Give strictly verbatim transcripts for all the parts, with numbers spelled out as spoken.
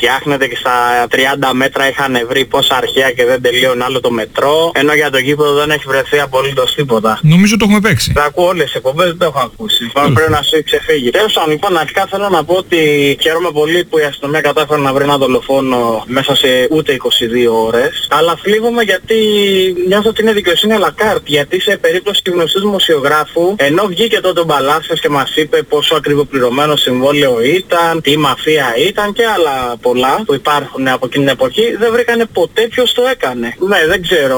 φτιάχνεται και στα τριάντα μέτρα είχαν βρει πόσα αρχαία και δεν τελείωνε άλλο το μετρό. Ενώ για το γήπεδο δεν έχει βρεθεί απολύτως τίποτα. Νομίζω το έχουμε παίξει. Τα ακούω όλες τις εκπομπές, δεν το έχω ακούσει. Πάμε πρέπει να σου έχει ξεφύγει. Τέλος πάντων, λοιπόν, αρχικά θέλω να πω ότι χαίρομαι πολύ που η αστυνομία κατάφερε να βρει ένα δολοφόνο μέσα σε ούτε είκοσι δύο ώρες. Αλλά θλίβομαι γιατί νιώθω ότι είναι δικαιοσύνη à la carte. Γιατί σε περίπτωση του γνωστού δημοσιογράφου, ενώ βγήκε τότε ο Μπαλάσιος και μας είπε πόσο ακριβοπληρωμένο συμβόλαιο ήταν, τι μαφία ήταν και άλλα πολλά που υπάρχουν από εκείνη την εποχή, δεν βρήκανε ποτέ ποιος το έκανε. Ναι, δεν ξέρω.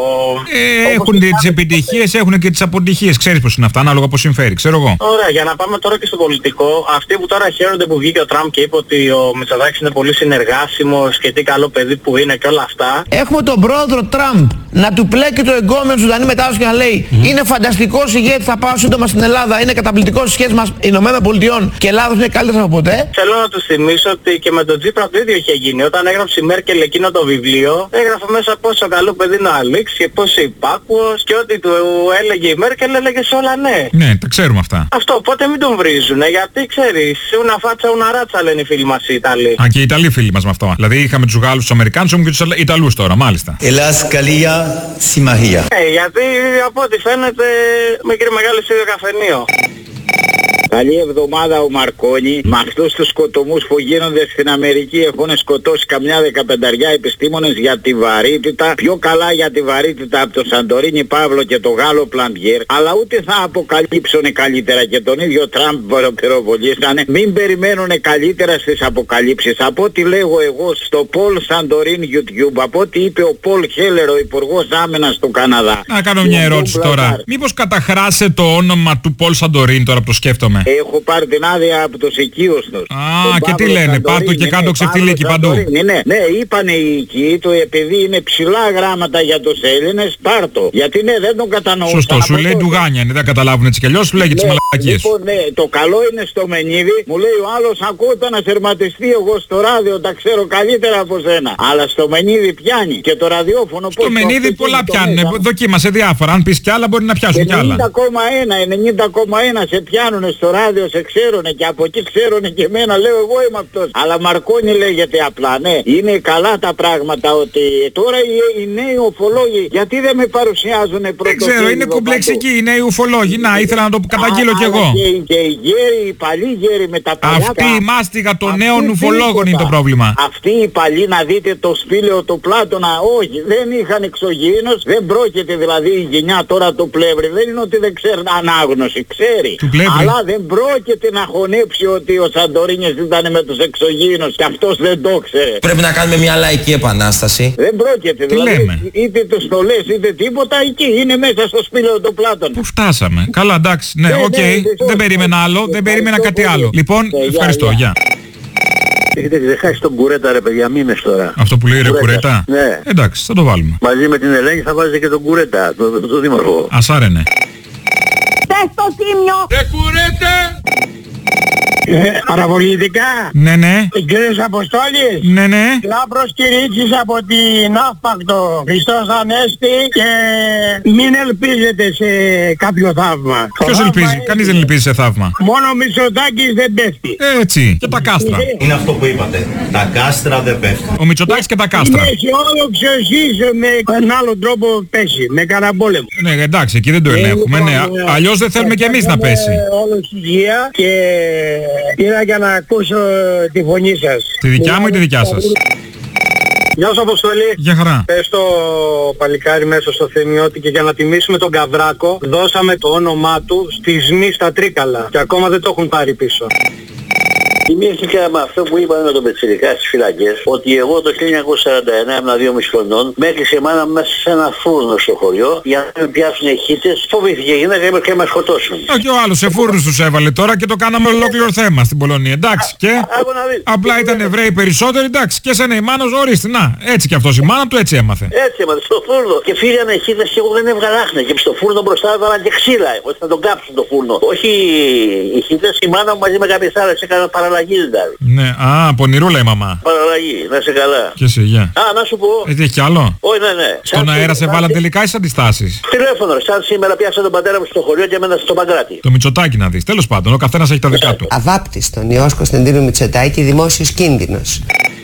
Ε, έχουν τις επιτυχίες, έχουν και τις αποτυχίες. Ξέρεις πως είναι αυτά, ανάλογα πως συμφέρει, ξέρω εγώ. Ωραία, για να πάμε τώρα και στο πολιτικό. Αυτοί που τώρα χαίρονται που βγήκε ο Τραμπ και είπε ότι ο Μητσοτάκης είναι πολύ συνεργάσιμος και τι καλό παιδί που είναι και όλα αυτά. Έχουμε τον πρόεδρο Τραμπ να του πλέκει το εγκόμενο Σουδανή μετάδοση και να λέει mm. είναι φανταστικός ηγέτης, θα πάω σύντομα στην Ελλάδα, είναι καταπληκτικός στις σχέσεις μας Ηνωμένων Πολιτειών και Ελλάδος είναι καλύτερος από ποτέ. Θέλω να τους θυμίσω ότι και με τον Τσίπρα το ίδιο είχε γίνει. Όταν έγραψε η Μέρκελ εκείνο το βιβλίο, έγραφε μέσα πόσο καλό παιδί είναι ο Αλήξ και πόσο υπάκουος και ό,τι του έλεγε η Μέρκελ έλεγε σε όλα ναι. Ναι, τα ξέρουμε αυτά. Αυτό, οπότε μην τον βρίζουνε, γιατί ξέρεις, ούνα φάτσα, ούνα ράτσα λένε οι φίλοι μας οι Ιταλοί. Α, και οι Ιταλοί φίλοι μας με αυτό. Δηλαδή είχαμε τους Γάλλους, τους Αμερικάνους, έχουμε και τους Ιταλούς τώρα, μάλιστα. Ελλάς, Καλία, Συμμαχία. Ε, γιατί από ό,τι φαίνεται με κύριε Μεγάλη στο ίδιο καφενείο. Καλή εβδομάδα ο Μαρκόνι. Με αυτούς τους σκοτωμούς που γίνονται στην Αμερική έχουν σκοτώσει καμιά δεκαπενταριά επιστήμονες για τη βαρύτητα. Πιο καλά για τη βαρύτητα από τον Σαντορίνη Παύλο και τον Γάλλο Πλαντιέρ. Αλλά ούτε θα αποκαλύψουν καλύτερα και τον ίδιο Τραμπ πυροβολήσανε. Μην περιμένουν καλύτερα στις αποκαλύψεις. Από ό,τι λέγω εγώ στο Πολ Σαντορίν YouTube, από ό,τι είπε ο Πολ Χέλερ, ο Υπουργός Άμυνας του Καναδά. Να κάνω μια ερώτηση τώρα. Μήπως καταχράσε το όνομα του Πολ Σαντορίν τώρα που το σκέφτομαι. Έχω πάρει την άδεια από τους οικείους τους. Α, και τι λένε, πάρτο και κάτω ξεφτιλίκι παντού. Ναι, ναι, είπανε οι οικοί του, επειδή είναι ψηλά γράμματα για τους Έλληνες, πάρτο. Γιατί ναι, δεν τον κατανοούν. Σωστό, σου λέει ντουγάνια, είναι, δεν καταλάβουν έτσι κι αλλιώς, σου λέγει τις μαλακίες. Λοιπόν, ναι, το καλό είναι στο Μενίδη, μου λέει ο άλλος ακούω το αναστερματιστεί, εγώ στο ράδιο τα ξέρω καλύτερα από σένα. Αλλά στο Μενίδη πιάνει και το ραδιόφωνο. Στο Μενίδη πολλά πιάνουν, δοκίμασε διάφορα, αν πεις κι άλλα μπορεί να πιάσουν κι άλλα. ενενήντα κόμμα ένα, ενενήντα κόμμα ένα σε πιάνουνε στο ράδιο, σε ξέρουνε και από εκεί ξέρουνε και εμένα, λέω εγώ είμαι αυτός. Αλλά Μαρκόνι λέγεται απλά, ναι. Είναι καλά τα πράγματα ότι τώρα οι, οι νέοι ουφολόγοι γιατί δεν με παρουσιάζουνε πρώτο. Δεν ξέρω, είναι κομπλεξικοί οι νέοι ουφολόγοι. Να, ήθελα να το καταγγείλω κι εγώ. Και, και οι γέροι, οι παλιοί γέροι με τα παλιά. Αυτή η μάστιγα των νέων ουφολόγων είναι το πρόβλημα. Αυτοί οι παλιοί, να δείτε το σπήλαιο του Πλάτωνα, όχι, δεν είχαν εξωγήινος, δεν πρόκειται δηλαδή η γενιά τώρα του Πλεύρη. Δεν είναι ότι δεν ξέρει ανάγνωση, ξέρει. Αλλά δεν πρόκειται να χωνέψει ότι ο Σαντορίνης ήταν με τους εξωγήινους και αυτός δεν το ξέρει. Πρέπει να κάνουμε μια λαϊκή επανάσταση. Δεν πρόκειται, τι δηλαδή λέμε? Είτε τους το λες είτε τίποτα, εκεί είναι μέσα στο σπήλαιο του Πλάτωνα. Πού φτάσαμε? Καλά, εντάξει, ναι, οκ, okay. Δεν περίμενα άλλο, δεν περίμενα κάτι άλλο. Λοιπόν, ευχαριστώ, γεια. Έχετε ξεχάσει τον Κουρέτα ρε παιδιά, μήνες τώρα. Αυτό που λέει ρε Κουρέτα. Ναι. Εντάξει, θα το βάλουμε. Μαζί με την Ελένη θα βάζετε και τον Κουρέτα, τον το, το δήμαρχο. Ασάρενε. Πες το Τίμιο. Ρε Κουρέτα! Ε, παραπολιτικά. Ναι, ναι. Κύριος Αποστόλης. Ναι, ναι. Λάμπρος Κυρίτσης από την Αύπακτο. Χριστός Ανέστη και μην ελπίζετε σε κάποιο θαύμα. Ποιος ελπίζει? Έχει... Κανείς δεν ελπίζει σε θαύμα. Μόνο ο Μητσοτάκης δεν πέφτει. Έτσι. Και τα κάστρα. Είναι αυτό που είπατε. Τα κάστρα δεν πέφτουν. Ο Μητσοτάκης και τα κάστρα. Είναι αισιόδοξος ίσως με έναν άλλο τρόπο πέσει. Με κανένα πόλεμο. Ναι, εντάξει, εκεί δεν το ελέγχουμε. Ναι. Αλλιώς δεν θέλουμε κι εμείς να πέσει. Όλος υγεία και ήρθα για να ακούσω τη φωνή σας. Τη δικιά μου ή τη δικιά σας? Γεια σου Αποστολή. Γεια χαρά. Πες το παλικάρι μέσα στο Θεμιώτη και για να τιμήσουμε τον Καβράκο δώσαμε το όνομά του στη ΣΜΗ στα Τρίκαλα και ακόμα δεν το έχουν πάρει πίσω. Θυμήθηκα με αυτό που είπαμε με τον Πετσιρικά στις φυλακές, ότι εγώ το χίλια εννιακόσια σαράντα εννέα ήμουν δύο μισή χρονών, με έκλεισε η μάνα μέσα σε ένα φούρνο στο χωριό για να με πιάσουν οι χίτες. Φοβήθηκε η γυναίκα και με σκοτώσουν. Όχι, ο άλλος σε φούρνους τους έβαλε τώρα και το κάναμε ολόκληρο θέμα στην Πολωνία. Εντάξει, και απλά ήταν Εβραίοι περισσότεροι, εντάξει, και σαν η μάνα ορίστε. Να, έτσι κι αυτός η μάνα του έτσι έμαθε. Έτσι έμαθε στο φούρνο. Και φύγανε οι χίτες και εγώ δεν έβγαλα άχνα. Και στο φούρνο μπροστά έβαλαν και ξύλα, ότι θα τον κάψουν το φούρνο. Όχι οι χίτες, η μάνα μου μαζί με κάποιες άλλες έκαναν παραλλαγή. Ναι, α, πονηρούλα η μαμά. Παραλλαγή, να σε καλά. Και σε γεια. Α, να σου πω. Έτσι έχει κι άλλο? Όχι, ναι, ναι. Στον αέρα σε βάλαν τελικά ή σε αντιστάσεις? Τηλέφωνο, σαν σήμερα πιάσα τον πατέρα μου στο χωριό και έμενα στο Παγκράτη. Το Μητσοτάκη να δεις. Τέλος πάντων, ο καθένας έχει τα δικά του. Αβάπτιστον Υιός Κωνσταντίνου Μητσοτάκη, δημόσιος κίνδυνος.